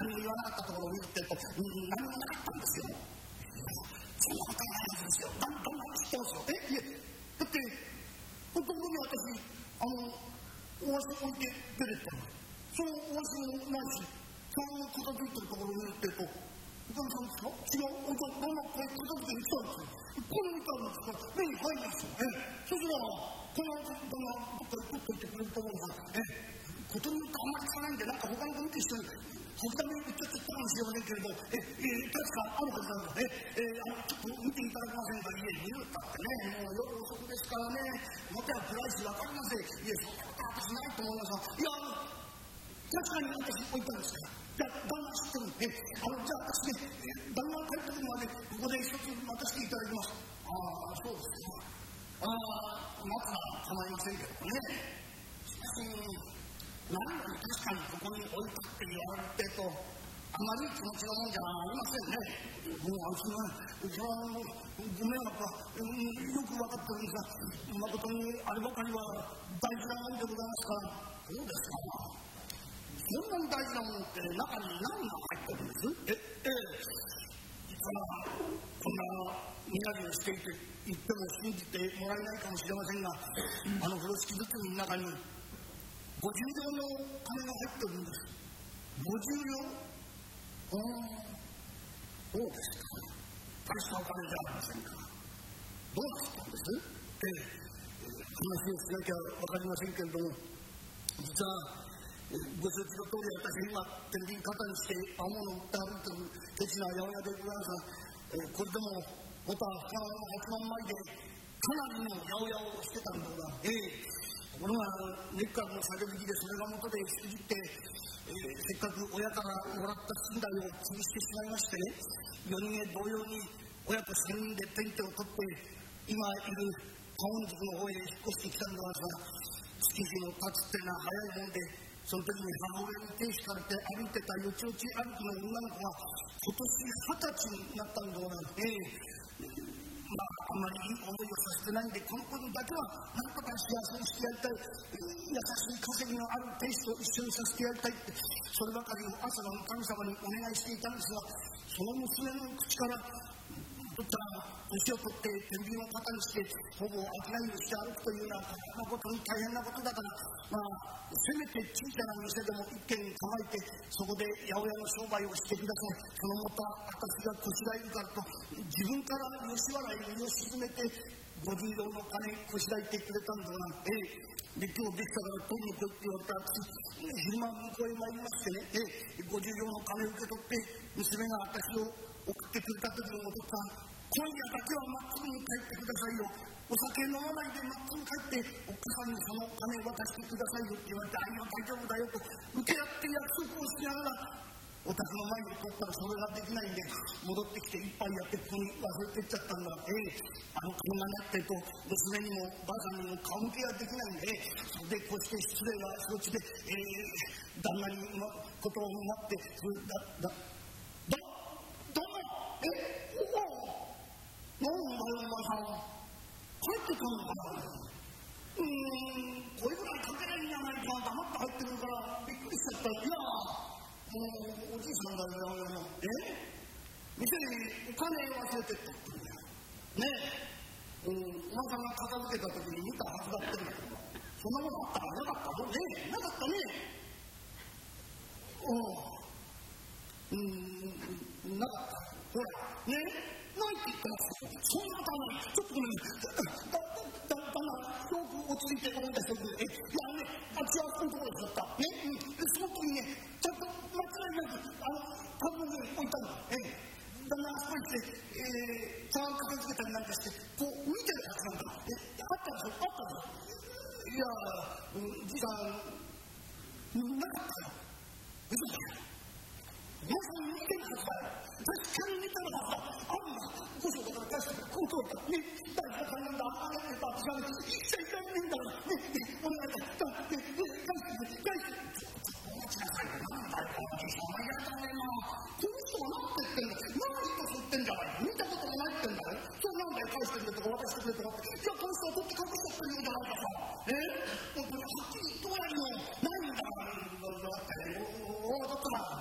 何も言わなかったところを見るってと、何もなかったんですよ。そんなことはないはずですよ。だんだん知ってますよ。いえ、だって、本当に私、お足置いて出てったの。そのお足もないし、その片付いてるところを見るってと、おかみさんですか？違う、おかみさん、これ片付けに来たんですよ。これ見たんですから、目に入るんですよ。そしたら、この旦那、どっかで取っといてくれると思うから、ことによってあんまり聞かないんで、なんか他の子見て一緒に、小刻みに言っちゃってたかもしれませんけれど、確かあるはずなんで、ちょっと見ていただけませんか？いえ、見るったってね、もう夜遅くですからね、または暗いし分かりません。いえ、そんなことは私ないと思いますが、いや、確かに私置いたんですから。じゃあ、旦那知ってるんで、じゃあ私ね、旦那が帰ってくるまで、ここで一つ渡していただきます。そうですか。待つなら構いませんけどね。しかし、何より確かにここに置いたって言われてと、あまり気持ちのもんじゃありませんね。もうそれはご迷惑はよく分かってるんですが、誠にあればかりは大事なもんでございますから。そうですか。そんなに大事なものって中に何が入ってるんです？実はこんな宮城をしていて言っても信じてもらえないかもしれませんが、風呂敷包みの中に50両の金が入ってるんです。50両？そうですか。大したお金じゃありませんか。どうなすったんです？話をしなきゃ分かりませんけれども、実はご承知の通り、私今天秤肩にして青物を売って歩いてるケチな八百屋でございますが、これでも元は8万枚でかなりの八百屋をしてたんだが、ところが根っからの酒引きでそれが元でしくじって、せっかく親からもらった信頼を潰してしまいましてね、4人へ同様に親子3人で天手を取って今いる多音塾の方へ引っ越してきたんですが、月日の経つってのは早いもんで、その時に母親に手引かれて歩いてたよちよち歩きの女の子が今年20歳になったんでございます。あんまりいい思いをさせてないんで、この子にだけは何とか幸せにしてやりたい、優しい稼ぎのある亭主と一緒にさせてやりたいって、そればかりを朝晩神様にお願いしていたんですが、その娘の口からとったら年を取って天秤を肩にしてほぼ商いをして歩くというようなことに大変なことだから、せめて小さな店でも一軒構えて、そこで八百屋の商売をしてください。そのもと私がこしらえるからと、自分から吉原へ身を沈めて50両の金こしらえてくれたんだが、で今日できたから取りに来いって言われたら、昼間向こうへ参りましてね、50両の金を受け取って娘が私を送ってくれた時のお父さん、今夜だけはまっすぐに帰ってくださいよ。お酒飲まないでまっすぐ帰ってお母さんにそのお金を渡してくださいよって言われて、いや大丈夫だよと受け合って約束をしながら、お宅の前に取ったらそれができないんで戻ってきて一杯やってここに忘れてっちゃったんだ。こんなになってると娘にもばあさんにも顔向けができないんで、それでこうして失礼は承知で、旦那にことを待って、それだなんだよ、お前さん。帰ってたのかな。これぐらいかけないんじゃないか。黙って入ってくるからびっくりしちゃった。いや、おじいさんだよ。店にお金忘れてったって言うんだよ。お前さんが片付けた時に見たはずだってんだけど、そんなものあったらなかったのね。なかったね。なかった。ほら、なんて言ってますか。そんなことはない。ちょっとごめん。だんだんよく落ち着いて思い出してくれ。あっちはこういうところだった。その時にちゃんと間違いなく、半分に置いたんだ。だんだんあそこにして、茶碗片付けたりなんかして、こう見てるはずなんだ。あったんですよ。いや、じいさん、なかったよ。嘘だよ。皆さん見てるはずだよ。確かに見てるはずだ。どうしようだから返してこう通った。大事な金なんだ。あれって私が言っちゃいけないんだから。お願いだ。返して。